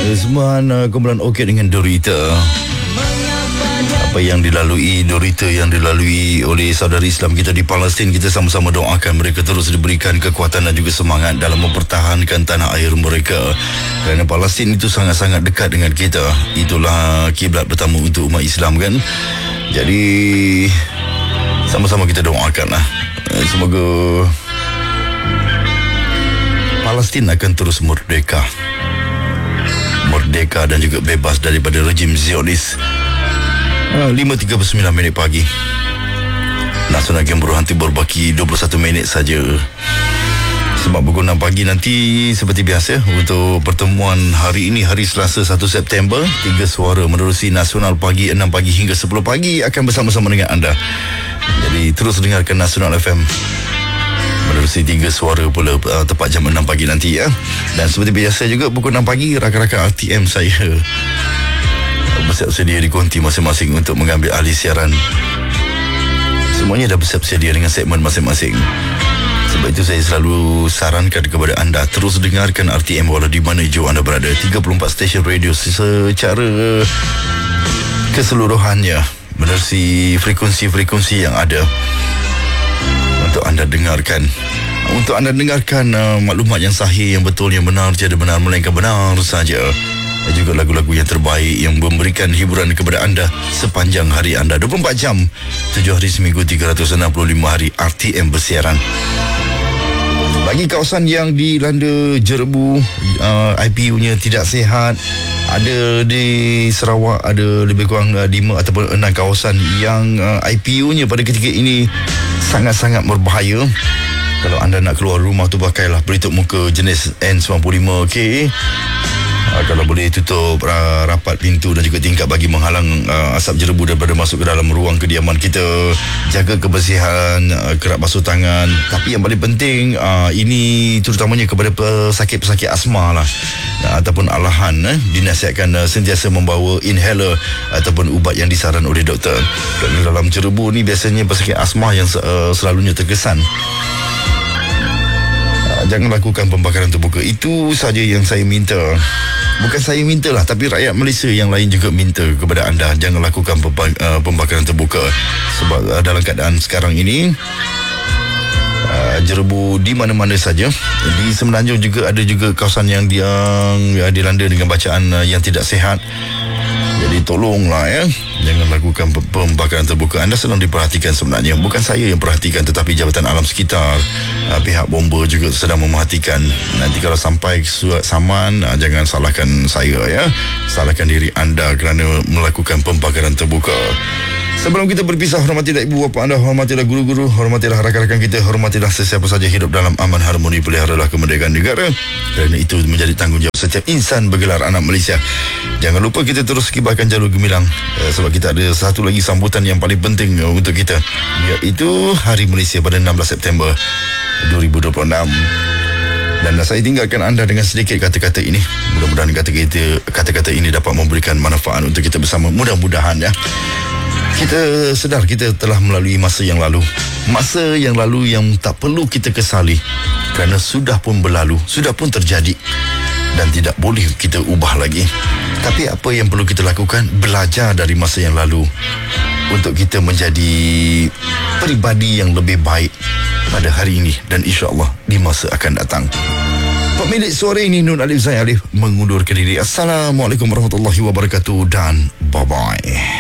Semua kumpulan Okey dengan Dorita. Apa yang dilalui Dorita, yang dilalui oleh saudara Islam kita di Palestin, kita sama-sama doakan mereka terus diberikan kekuatan dan juga semangat dalam mempertahankan tanah air mereka. Kerana Palestin itu sangat-sangat dekat dengan kita. Itulah kiblat pertama untuk umat Islam kan. Jadi sama-sama kita doakanlah. Semoga Palestin akan terus merdeka dan juga bebas daripada rejim Zionis. 5.39 pagi. Nasional Game berhenti berbaki 21 minit saja. Sebab pukul 6 pagi nanti seperti biasa untuk pertemuan hari ini, hari Selasa 1 September, 3 suara menerusi Nasional pagi 6 pagi hingga 10 pagi akan bersama-sama dengan anda. Jadi terus dengarkan Nasional FM menerusi 3 suara pula tepat jam 6 pagi nanti ya. Dan seperti biasa juga pukul 6 pagi rakan-rakan RTM saya bersiap sedia di konti masing-masing untuk mengambil alih siaran. Semuanya dah bersiap sedia dengan segmen masing-masing. Sebab itu saya selalu sarankan kepada anda terus dengarkan RTM walau di mana jauh anda berada. 34 stesen radio secara keseluruhannya menerusi frekuensi-frekuensi yang ada untuk anda dengarkan. Untuk anda dengarkan maklumat yang sahih, yang betul, yang benar, tiada benar melainkan benar saja. Dan juga lagu-lagu yang terbaik yang memberikan hiburan kepada anda sepanjang hari anda. 24 jam 7 hari seminggu 365 hari RTM bersiaran. Bagi kawasan yang dilanda jerebu, IPU-nya tidak sihat, ada di Sarawak ada lebih kurang 5 ataupun 6 kawasan yang IPU-nya pada ketika ini sangat-sangat berbahaya. Kalau anda nak keluar rumah tu pakailah pelitup muka jenis N95K. Kalau boleh tutup rapat pintu dan juga tingkap bagi menghalang asap jerebu daripada masuk ke dalam ruang kediaman kita. Jaga kebersihan, kerap basuh tangan. Tapi yang paling penting ini terutamanya kepada pesakit-pesakit asma lah ataupun alahan, dinasihatkan sentiasa membawa inhaler ataupun ubat yang disaran oleh doktor. Dalam jerebu ni biasanya pesakit asma yang selalunya terkesan. Jangan lakukan pembakaran terbuka. Itu saja yang saya minta. Bukan saya minta lah, tapi rakyat Malaysia yang lain juga minta kepada anda. Jangan lakukan pembakaran terbuka. Sebab dalam keadaan sekarang ini jerebu di mana-mana saja. Di Semenanjung juga ada juga kawasan yang dilanda dengan bacaan yang tidak sihat. Jadi tolonglah ya, jangan lakukan pembakaran terbuka. Anda sedang diperhatikan sebenarnya. Bukan saya yang perhatikan, tetapi Jabatan Alam Sekitar, pihak bomba juga sedang memerhatikan. Nanti kalau sampai surat saman, jangan salahkan saya ya. Salahkan diri anda kerana melakukan pembakaran terbuka. Sebelum kita berpisah, hormatilah ibu bapa anda, hormatilah guru-guru, hormatilah rakan-rakan kita, hormatilah sesiapa saja hidup dalam aman harmoni, peliharalah kemerdekaan negara. Kerana itu menjadi tanggungjawab setiap insan bergelar anak Malaysia. Jangan lupa kita terus kibarkan jalur gemilang, sebab kita ada satu lagi sambutan yang paling penting untuk kita, iaitu Hari Malaysia pada 16 September 2026. Dan saya tinggalkan anda dengan sedikit kata-kata ini. Mudah-mudahan kata-kata ini dapat memberikan manfaat untuk kita bersama. Mudah-mudahan ya. Kita sedar kita telah melalui masa yang lalu. Masa yang lalu yang tak perlu kita kesali. Kerana sudah pun berlalu, sudah pun terjadi. Dan tidak boleh kita ubah lagi. Tapi apa yang perlu kita lakukan? Belajar dari masa yang lalu. Untuk kita menjadi peribadi yang lebih baik pada hari ini. Dan insya-Allah di masa akan datang. Pemilik suara ini Nur Alif Zain Alif mengundurkan diri. Assalamualaikum warahmatullahi wabarakatuh dan bye-bye.